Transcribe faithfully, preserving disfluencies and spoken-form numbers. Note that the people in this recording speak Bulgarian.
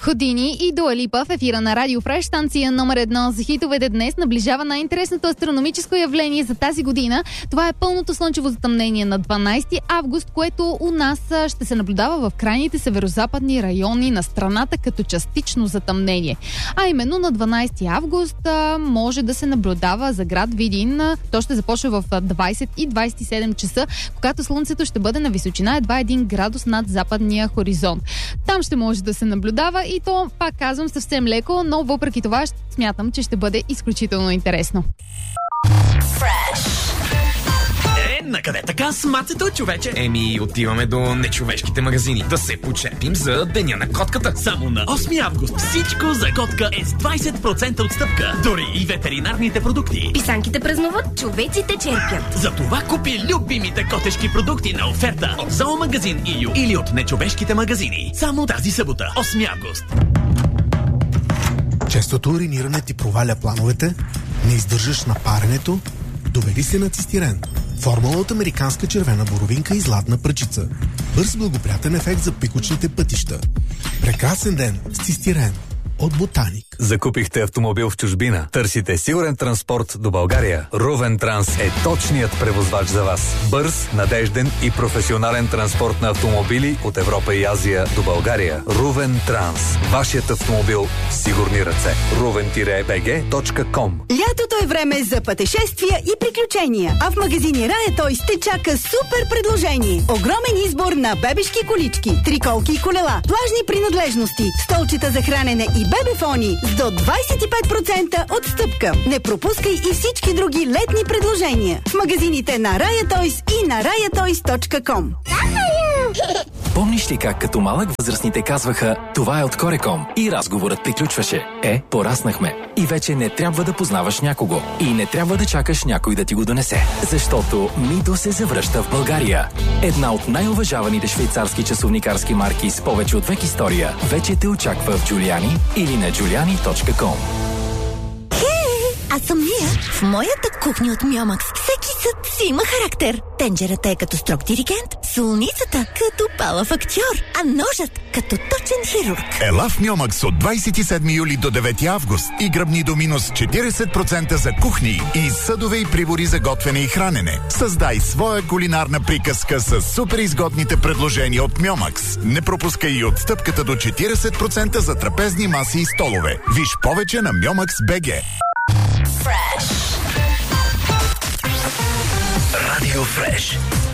Ходини и Дуа Липа в ефира на Радио Фреш, станция номер едно за хитовете днес наближава най-интересното астрономическо явление за тази година. Това е пълното слънчево затъмнение на дванайсети август, което у нас ще се наблюдава в крайните северозападни райони на страната като частично затъмнение. А именно на дванайсети август може да се наблюдава за град Видин. То ще започне в двайсет и двайсет и седем часа, когато слънцето ще бъде на височина едва един градус над западния хоризонт. Там ще може да се наблюдава и то, пак казвам, съвсем леко, но въпреки това смятам, че ще бъде изключително интересно. Е, накъде така с мацето, човече? Еми, отиваме до нечовешките магазини да се почепим за деня на котката. Само на осми август всичко за котка е с двайсет процента отстъпка. Дори и ветеринарните продукти. Писанките празнуват, човеците черпят. Затова купи любимите котешки продукти на оферта от Зоомагазин и ю или от нечовешките магазини. Само тази събота, осми август. Честото уриниране ти проваля плановете, не издържаш на паренето, доведи се на цистирен. Формула от американска червена боровинка и златна пръчица. Бърз благоприятен ефект за пикочните пътища. Прекрасен ден с цистирен от Ботаник. Закупихте автомобил в чужбина? Търсите сигурен транспорт до България? Рувен Транс е точният превозвач за вас. Бърз, надежден и професионален транспорт на автомобили от Европа и Азия до България. Рувен Транс. Вашият автомобил в сигурни ръце. рувен би джи точка ком. Лятото е време за пътешествия и приключения. А в магазини Рая Тойс те чака супер предложение. Огромен избор на бебешки колички, триколки и колела, плажни принадлежности, столчета за хранене и бебефони с до двайсет и пет процента отстъпка. Не пропускай и всички други летни предложения в магазините на Рая Тойс и на рая тойс точка ком. Помниш ли как като малък възрастните казваха "това е от Кореком" и разговорът приключваше? Е, пораснахме. И вече не трябва да познаваш някого. И не трябва да чакаш някой да ти го донесе. Защото Мидо се завръща в България. Една от най-уважаваните швейцарски часовникарски марки с повече от век история вече те очаква в Джулиани или на джулиани точка ком. Аз съм Мия. В моята кухня от Мьомакс всеки съд си има характер. Тенджерата е като строг диригент, солницата като палав актьор, а ножът като точен хирург. Ела в Мьомакс от двайсет и седми юли до девети август и гръбни до минус четирийсет процента за кухни и съдове и прибори за готвене и хранене. Създай своя кулинарна приказка с супер изгодните предложения от Мьомакс. Не пропускай и отстъпката до четирийсет процента за трапезни маси и столове. Виж повече на Мьомакс точка би джи. Радио Фреш.